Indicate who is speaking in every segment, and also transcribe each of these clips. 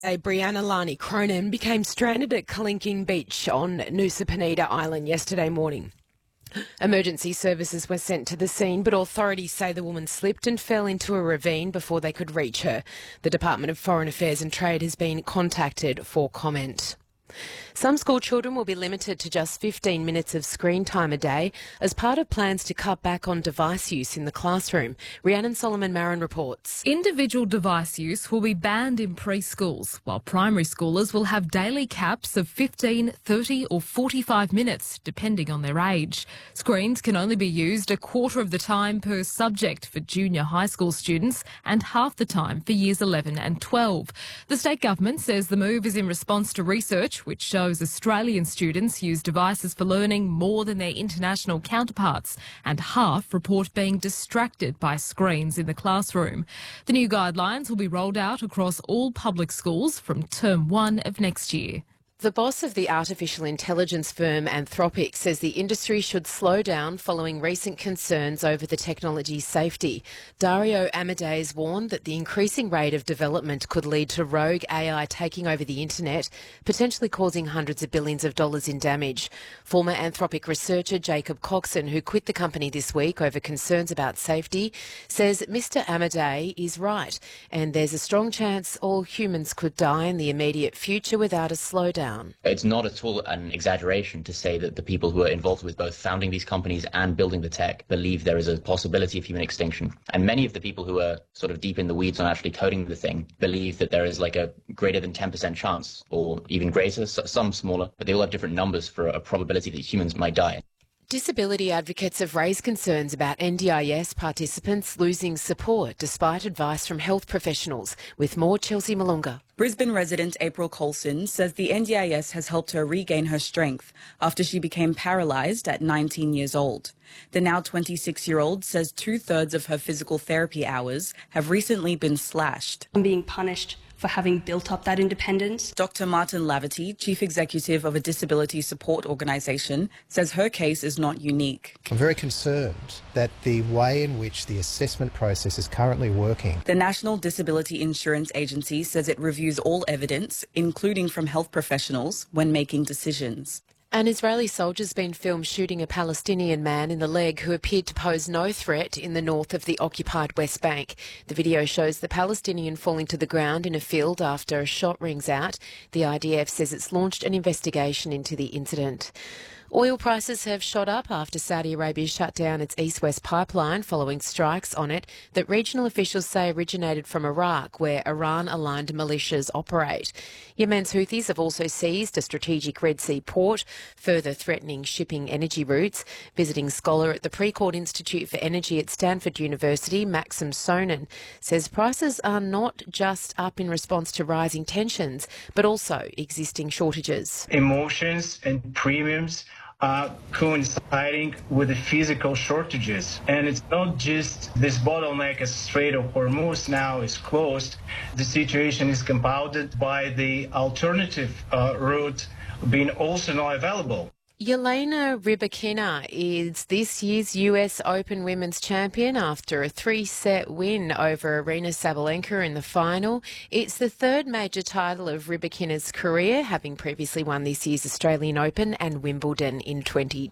Speaker 1: Brianna Lani Cronin became stranded at Kalinking Beach on Nusa Penida Island yesterday morning. Emergency services were sent to the scene, but authorities say the woman slipped and fell into a ravine before they could reach her. The Department of Foreign Affairs and Trade has been contacted for comment. Some school children will be limited to just 15 minutes of screen time a day as part of plans to cut back on device use in the classroom. Rhiannon Solomon-Marin reports.
Speaker 2: Individual device use will be banned in preschools, while primary schoolers will have daily caps of 15, 30 or 45 minutes, depending on their age. Screens can only be used a quarter of the time per subject for junior high school students and half the time for years 11 and 12. The state government says the move is in response to research which shows Australian students use devices for learning more than their international counterparts, and half report being distracted by screens in the classroom. The new guidelines will be rolled out across all public schools from term 1 of next year.
Speaker 1: The boss of the artificial intelligence firm Anthropic says the industry should slow down following recent concerns over the technology's safety. Dario Amodei's warned that the increasing rate of development could lead to rogue AI taking over the internet, potentially causing hundreds of billions of dollars in damage. Former Anthropic researcher Jacob Coxon, who quit the company this week over concerns about safety, says Mr Amodei is right and there's a strong chance all humans could die in the immediate future without a slowdown.
Speaker 3: It's not at all an exaggeration to say that the people who are involved with both founding these companies and building the tech believe there is a possibility of human extinction. And many of the people who are sort of deep in the weeds on actually coding the thing believe that there is like a greater than 10% chance, or even greater, some smaller, but they all have different numbers for a probability that humans might die.
Speaker 1: Disability advocates have raised concerns about NDIS participants losing support despite advice from health professionals. With more, Chelsea Malunga.
Speaker 4: Brisbane resident April Colson says the NDIS has helped her regain her strength after she became paralysed at 19 years old. The now 26-year-old says 2/3 of her physical therapy hours have recently been slashed.
Speaker 5: I'm being punished for having built up that independence.
Speaker 4: Dr. Martin Laverty, chief executive of a disability support organisation, says her case is not unique.
Speaker 6: I'm very concerned that the way in which the assessment process is currently working.
Speaker 4: The National Disability Insurance Agency says it reviews all evidence, including from health professionals, when making decisions.
Speaker 1: An Israeli soldier's been filmed shooting a Palestinian man in the leg who appeared to pose no threat in the north of the occupied West Bank. The video shows the Palestinian falling to the ground in a field after a shot rings out. The IDF says it's launched an investigation into the incident. Oil prices have shot up after Saudi Arabia shut down its east-west pipeline following strikes on it that regional officials say originated from Iraq, where Iran-aligned militias operate. Yemen's Houthis have also seized a strategic Red Sea port, further threatening shipping energy routes. Visiting scholar at the Precourt Institute for Energy at Stanford University, Maxim Sonnen, says prices are not just up in response to rising tensions, but also existing shortages.
Speaker 7: Emotions and premiums are coinciding with the physical shortages. And it's not just this bottleneck as Strait of Hormuz now is closed. The situation is compounded by the alternative route being also not available.
Speaker 1: Yelena Rybakina is this year's US Open Women's Champion after a 3-set win over Aryna Sabalenka in the final. It's the third major title of Rybakina's career, having previously won this year's Australian Open and Wimbledon in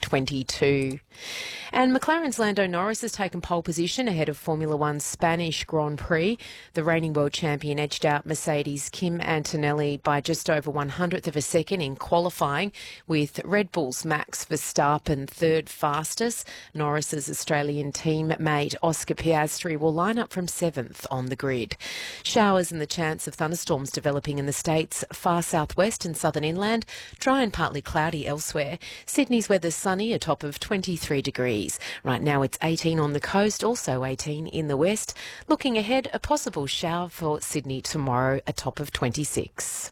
Speaker 1: 2022. And McLaren's Lando Norris has taken pole position ahead of Formula One's Spanish Grand Prix. The reigning world champion edged out Mercedes' Kim Antonelli by just over 100th of a second in qualifying, with Red Bull's Max Verstappen third fastest. Norris's Australian teammate Oscar Piastri will line up from 7th on the grid. Showers and the chance of thunderstorms developing in the state's far southwest and southern inland. Dry and partly cloudy elsewhere. Sydney's weather sunny, a top of 23 degrees. Right now it's 18 on the coast, also 18 in the west. Looking ahead, a possible shower for Sydney tomorrow, a top of 26.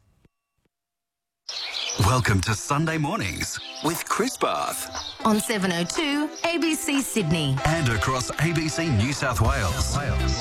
Speaker 8: Welcome to Sunday Mornings with Chris Bath
Speaker 9: on 702 ABC Sydney
Speaker 8: and across ABC New South Wales.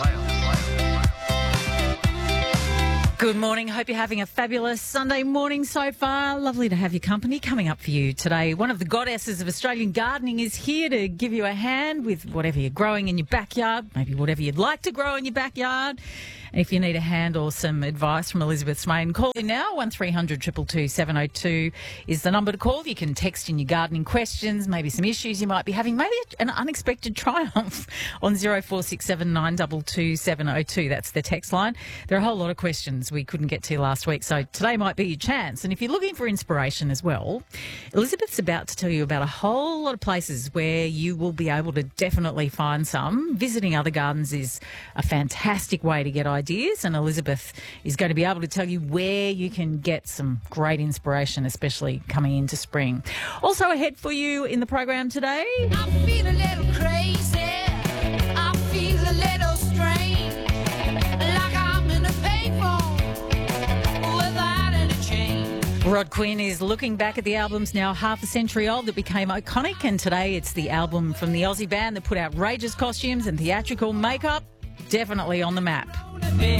Speaker 10: Good morning. Hope you're having a fabulous Sunday morning so far. Lovely to have your company. Coming up for you today, one of the goddesses of Australian gardening is here to give you a hand with whatever you're growing in your backyard, maybe whatever you'd like to grow in your backyard. If you need a hand or some advice from Elizabeth Smain, call in now. 1300 222 702 is the number to call. You can text in your gardening questions, maybe some issues you might be having, maybe an unexpected triumph on 0467 922 702. That's the text line. There are a whole lot of questions we couldn't get to last week, so today might be your chance. And if you're looking for inspiration as well, Elizabeth's about to tell you about a whole lot of places where you will be able to definitely find some. Visiting other gardens is a fantastic way to get ideas, and Elizabeth is going to be able to tell you where you can get some great inspiration, especially coming into spring. Also ahead for you in the program today.
Speaker 11: I feel a little crazy. I feel a little strange. Like I'm in a payphone without any change.
Speaker 10: Rod Quinn is looking back at the albums now half a century old that became iconic, and today it's the album from the Aussie band that put outrageous costumes and theatrical makeup. Definitely on the map.